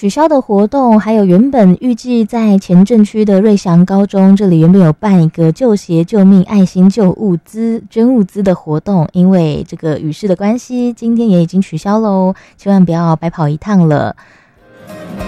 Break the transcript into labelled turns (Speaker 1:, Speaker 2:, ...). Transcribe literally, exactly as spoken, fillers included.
Speaker 1: 取消的活动，还有原本预计在前镇区的瑞祥高中，这里原本有办一个救鞋救命爱心救物资捐物资的活动，因为这个雨势的关系，今天也已经取消喽，千万不要白跑一趟了。